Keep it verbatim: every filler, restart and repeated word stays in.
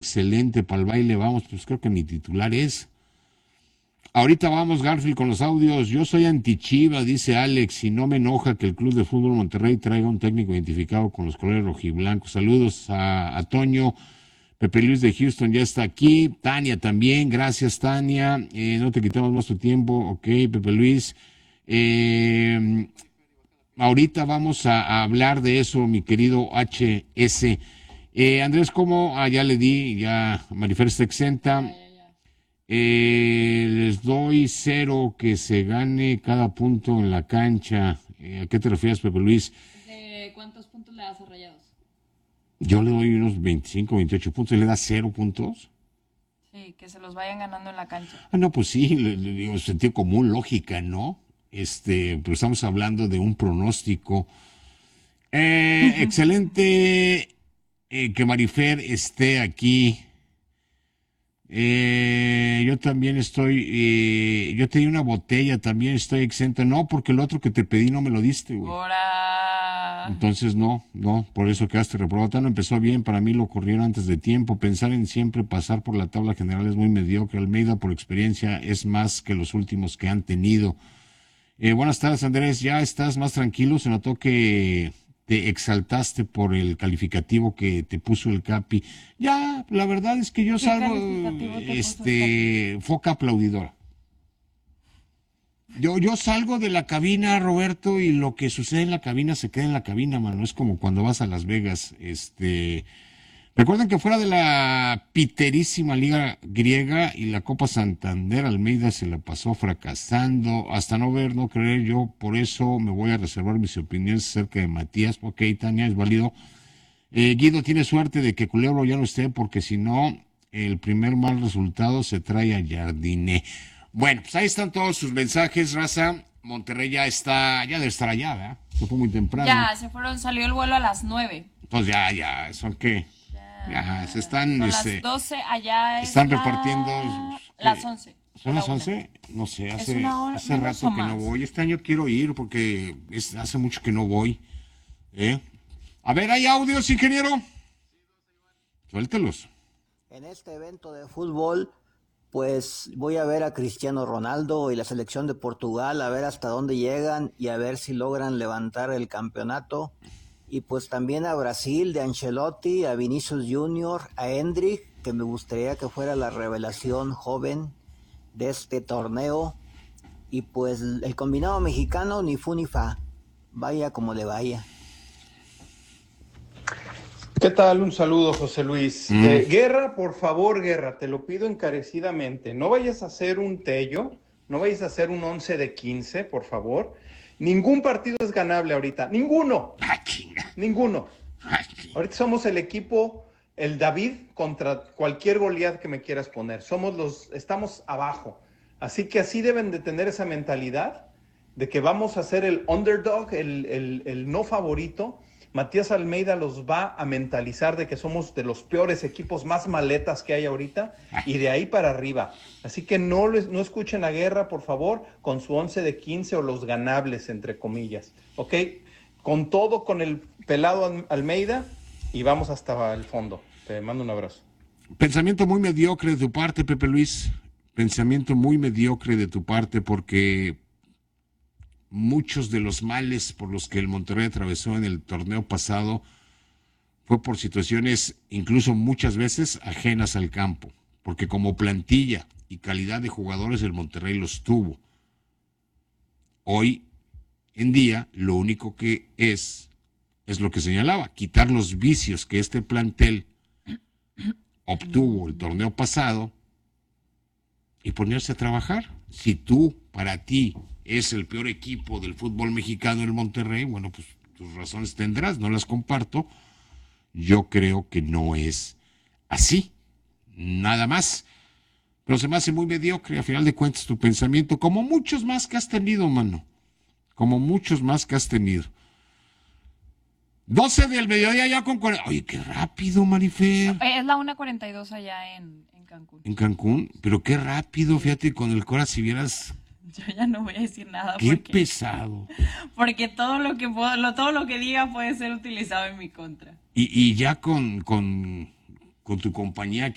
excelente para el baile, vamos, pues creo que mi titular es. Ahorita vamos, Garfield, con los audios. Yo soy anti-Chiva, dice Alex, y no me enoja que el Club de Fútbol Monterrey traiga un técnico identificado con los colores rojiblancos. Saludos a, a Toño. Pepe Luis de Houston ya está aquí. Tania también, gracias Tania. Eh, no te quitamos más tu tiempo. Ok, Pepe Luis. Eh, ahorita vamos a, a hablar de eso, mi querido H S. Eh, Andrés, ¿cómo? Ah, ya le di, ya Marifer está exenta. Eh, les doy cero que se gane cada punto en la cancha. Eh, ¿A qué te refieres, Pepe Luis? ¿De cuántos puntos le das a Rayados? Yo le doy unos veinticinco, veintiocho puntos y le da cero puntos. Sí, que se los vayan ganando en la cancha. Ah, no, pues sí, le, le digo, sentido común, lógica, ¿no? Este, pero estamos hablando de un pronóstico. Eh, excelente eh, que Marifer esté aquí. Eh, yo también estoy, eh, yo te di una botella, también estoy exento. No, porque el otro que te pedí no me lo diste, güey. Ahora. Entonces no, no, por eso quedaste reprobado. No empezó bien, para mí lo corrieron antes de tiempo. Pensar en siempre pasar por la tabla general es muy mediocre. Almeida, por experiencia, es más que los últimos que han tenido. Eh, buenas tardes, Andrés. Ya estás más tranquilo. Se notó que te exaltaste por el calificativo que te puso el Capi. Ya, la verdad es que yo salgo, este, foca aplaudidora. Yo, yo salgo de la cabina, Roberto, y lo que sucede en la cabina se queda en la cabina, mano. Es como cuando vas a Las Vegas. Este, recuerden que fuera de la piterísima Liga Griega y la Copa Santander, Almeida se la pasó fracasando, hasta no ver, no creer. Yo por eso me voy a reservar mis opiniones acerca de Matías. Ok, Tania, es válido. Eh, Guido tiene suerte de que Culebro ya no esté, porque si no, el primer mal resultado se trae a Jardiné. Bueno, pues ahí están todos sus mensajes, raza. Monterrey ya está, ya debe estar allá, ¿verdad? Se fue muy temprano. Ya, se fueron, salió el vuelo a las nueve. Entonces ya, ya, ¿son qué? Ya, se están, Son este, las doce, allá es están la... repartiendo. Las once. ¿Son las once? No sé, hace, hora, hace rato que no voy. Este año quiero ir porque es, hace mucho que no voy. ¿Eh? A ver, ¿hay audios, ingeniero? Suéltelos. En este evento de fútbol, pues voy a ver a Cristiano Ronaldo y la selección de Portugal, a ver hasta dónde llegan y a ver si logran levantar el campeonato. Y pues también a Brasil de Ancelotti, a Vinicius Junior, a Endrick, que me gustaría que fuera la revelación joven de este torneo. Y pues el combinado mexicano, ni fu ni fa, vaya como le vaya. ¿Qué tal? Un saludo, José Luis. Mm. Eh, Guerra, por favor, Guerra, te lo pido encarecidamente. No vayas a hacer un tello, no vayas a hacer un once de quince, por favor. Ningún partido es ganable ahorita. Ninguno. Ah, chinga. Ninguno. Ah, chinga. Ahorita somos el equipo, el David contra cualquier Goliat que me quieras poner. Somos los, estamos abajo. Así que así deben de tener esa mentalidad de que vamos a ser el underdog, el, el, el no favorito. Matías Almeida los va a mentalizar de que somos de los peores equipos, más maletas que hay ahorita, y de ahí para arriba. Así que no, les, no escuchen a Guerra, por favor, con su once de quince o los ganables, entre comillas. ¿Ok? Con todo, con el pelado Almeida, y vamos hasta el fondo. Te mando un abrazo. Pensamiento muy mediocre de tu parte, Pepe Luis. Pensamiento muy mediocre de tu parte, porque muchos de los males por los que el Monterrey atravesó en el torneo pasado fue por situaciones incluso muchas veces ajenas al campo, porque como plantilla y calidad de jugadores el Monterrey los tuvo. Hoy en día lo único que es, es lo que señalaba, quitar los vicios que este plantel obtuvo el torneo pasado y ponerse a trabajar. Si tú, para ti, es el peor equipo del fútbol mexicano el Monterrey, bueno, pues tus razones tendrás, no las comparto. Yo creo que no es así, nada más. Pero se me hace muy mediocre, a final de cuentas, tu pensamiento, como muchos más que has tenido, mano. Como muchos más que has tenido. doce del mediodía ya con cuarenta. Oye, qué rápido, Marifer. Es la una cuarenta y dos allá en, en Cancún. En Cancún, pero qué rápido, fíjate, con el Cora, si vieras. Yo ya no voy a decir nada. Qué porque, pesado. Porque todo lo que puedo, lo, todo lo que diga puede ser utilizado en mi contra. Y, y ya con, con, con tu compañía